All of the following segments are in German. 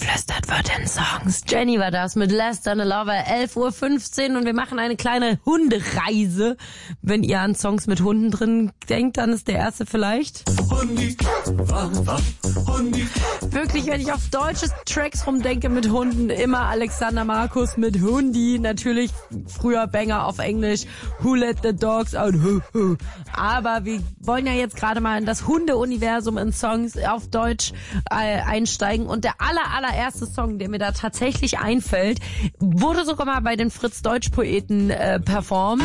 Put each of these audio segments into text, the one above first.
Geflüstert wird in Songs. Jenny war das mit Less Than a Lover, 11:15 Uhr und wir machen eine kleine Hundereise. Wenn ihr an Songs mit Hunden drin denkt, dann ist der erste vielleicht Hundi. Hundi. Wirklich, wenn ich auf deutsche Tracks rumdenke mit Hunden, immer Alexander Markus mit Hundi. Natürlich früher Banger auf Englisch, Who Let the Dogs Out. Aber wir wollen ja jetzt gerade mal in das Hunde-Universum in Songs auf Deutsch einsteigen und der allererste Song, der mir da tatsächlich einfällt, wurde sogar mal bei den Fritz-Deutsch-Poeten performt.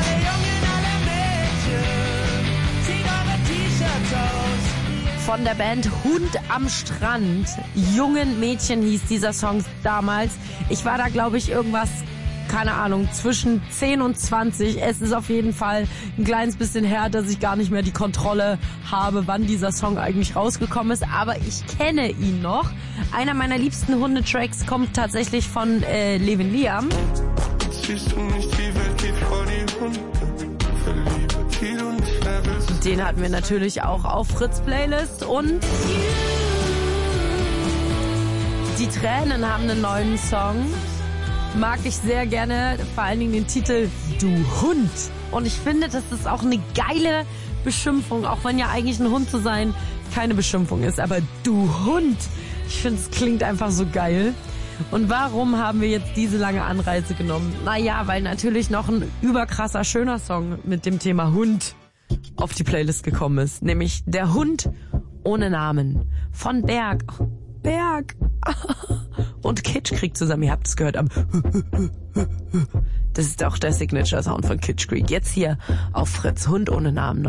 Von der Band Hund am Strand. Jungen Mädchen hieß dieser Song damals. Ich war da, glaube ich, irgendwas, keine Ahnung, zwischen 10 und 20. Es ist auf jeden Fall ein kleines bisschen her, dass ich gar nicht mehr die Kontrolle habe, wann dieser Song eigentlich rausgekommen ist. Aber ich kenne ihn noch. Einer meiner liebsten Hundetracks kommt tatsächlich von Levin Liam. Siehst du nicht, die Welt geht vor die Hunde. Den hatten wir natürlich auch auf Fritz Playlist und die Tränen haben einen neuen Song. Mag ich sehr gerne, vor allen Dingen den Titel Du Hund. Und ich finde, das ist auch eine geile Beschimpfung, auch wenn ja eigentlich ein Hund zu sein keine Beschimpfung ist. Aber Du Hund, ich finde, es klingt einfach so geil. Und warum haben wir jetzt diese lange Anreise genommen? Naja, weil natürlich noch ein überkrasser, schöner Song mit dem Thema Hund auf die Playlist gekommen ist. Nämlich Der Hund ohne Namen von Berg. Berg. Und Kitschkrieg zusammen. Ihr habt es gehört. Das ist auch der Signature-Sound von Kitschkrieg. Jetzt hier auf Fritz. Hund ohne Namen.